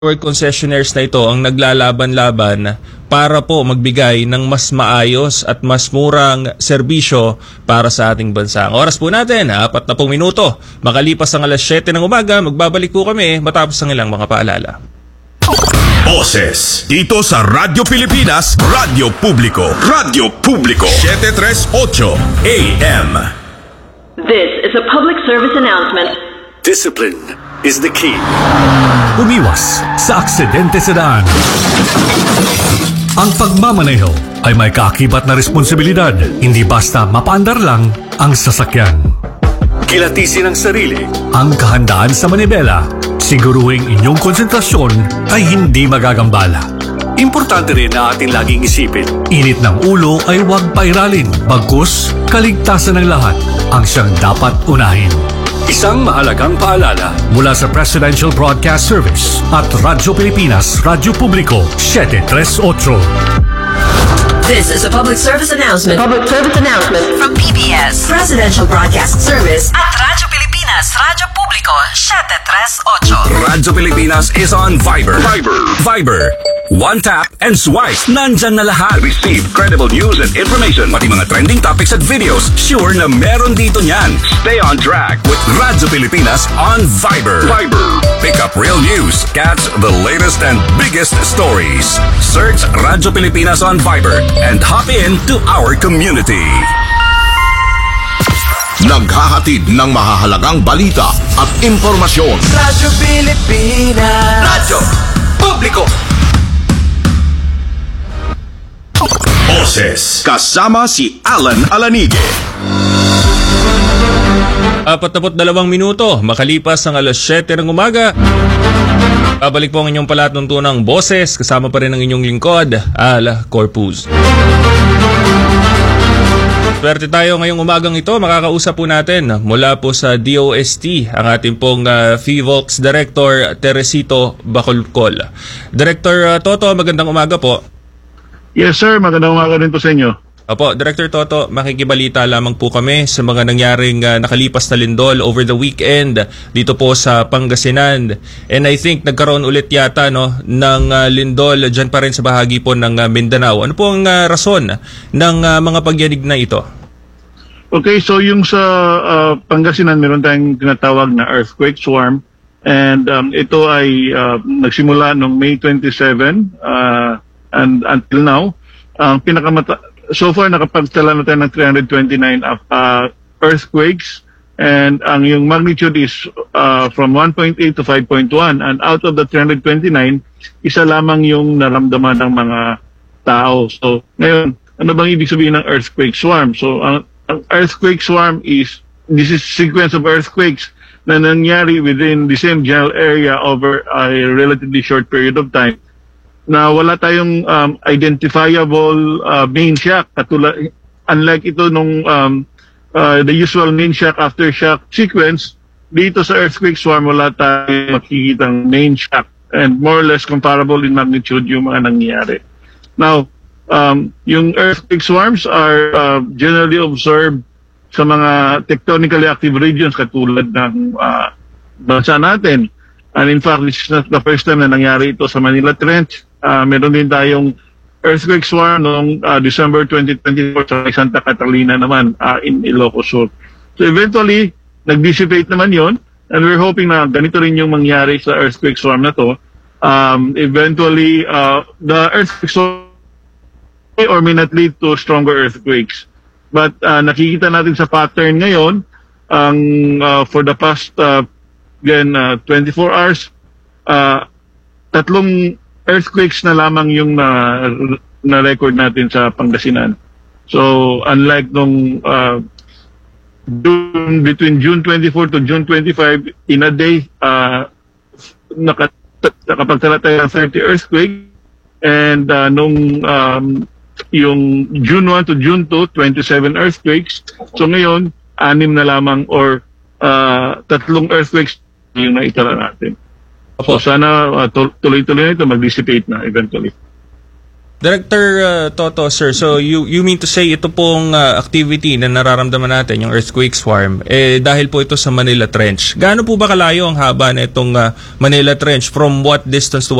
concessionaires na ito ang naglalaban-laban para po magbigay ng mas maayos at mas murang serbisyo para sa ating bansa. Ang oras po natin, 40 minuto. Makalipas ang alas 7 ng umaga, magbabalik po kami matapos ang ilang mga paalala. Boses dito sa Radyo Pilipinas, Radyo Publiko. Radyo Publiko 738 AM. This is a public service announcement. Discipline is the key. Umiwas sa aksidente sa daan. Ang pagmamaneho ay may kaakibat na responsibilidad. Hindi basta mapaandar lang ang sasakyan. Kilatisin ang sarili, ang kahandaan sa manibela. Siguruhing inyong konsentrasyon ay hindi magagambala. Importante rin na ating laging isipin, init ng ulo ay huwag pairalin. Bagkus, kaligtasan ng lahat ang siyang dapat unahin. Isang mahalagang paalala mula sa Presidential Broadcast Service at Radyo Pilipinas, Radyo Publiko 738. This is a public service announcement. Public service announcement from PBS, Presidential Broadcast Service at Radyo Pilipinas, Radyo Publiko 738. Radyo Pilipinas is on Viber. Viber. One tap and swipe. Nandyan na lahat. Receive credible news and information. Pati mga trending topics at videos. Sure na meron dito niyan. Stay on track with Radyo Pilipinas on Viber. Pick up real news. Catch the latest and biggest stories. Search Radyo Pilipinas on Viber and hop in to our community. Naghahatid ng mahahalagang balita at impormasyon. Radyo Pilipinas. Radyo Publiko. Boses kasama si Alan Alanige. 42 minuto, makalipas ang alas 7 ng umaga. Babalik po ang inyong palatuntunang Boses, kasama pa rin ang inyong lingkod, Al Corpus. Swerte tayo ngayong umagang ito, makakausap po natin mula po sa DOST ang ating pong FIVOLCS Director Teresito Bacolcol. Director Toto, magandang umaga po. Yes sir, magandang umaga din po sa inyo. Opo, Director Toto, makikibalita lamang po kami sa mga nangyaring nakalipas na lindol over the weekend dito po sa Pangasinan. And I think nagkaroon ulit yata ng lindol dyan pa rin sa bahagi po ng Mindanao. Ano po ang rason ng mga pagyanig na ito? Okay, so yung sa Pangasinan, meron tayong tinatawag na earthquake swarm. And ito ay nagsimula noong May 27 and until now. So far, nakapagtala na tayo ng 329 earthquakes, and ang yung magnitude is from 1.8 to 5.1, and out of the 329, isa lamang yung naramdaman ng mga tao. So ngayon, ano bang ibig sabihin ng earthquake swarm? So ang earthquake swarm this is sequence of earthquakes na nangyari within the same general area over a relatively short period of time, na wala tayong identifiable main shock, katulad unlike ito nung the usual main shock aftershock sequence. Dito sa earthquake swarm wala tayong makikitang main shock, and more or less comparable in magnitude yung mga nangyayari. Now, yung earthquake swarms are generally observed sa mga tectonically active regions katulad ng bansa natin. And in fact, this is not the first time na nangyari ito sa Manila Trench. Meron din tayong earthquake swarm noong December 2024 sa Santa Catalina naman in Ilocos Sur. So eventually, nag-dissipate naman yon, and we're hoping na ganito rin yung mangyari sa earthquake swarm na to. Eventually, the earthquake swarm may or may not lead to stronger earthquakes. But nakikita natin sa pattern ngayon, for the past 24 hours, tatlong earthquakes na lamang yung na-record natin sa Pangasinan. So, unlike nung between June 24 to June 25, in a day, nakapagtala tayo ng 30 earthquake. And nung yung June 1 to June 2, 27 earthquakes. So ngayon, 6 na lamang or tatlong earthquakes yung naitala natin. So sana tuloy-tuloy na ito, mag-dissipate na eventually. Director Toto, sir, so you mean to say ito pong activity na nararamdaman natin, yung earthquake swarm, dahil po ito sa Manila Trench. Gaano po ba kalayo ang haba na itong Manila Trench? From what distance to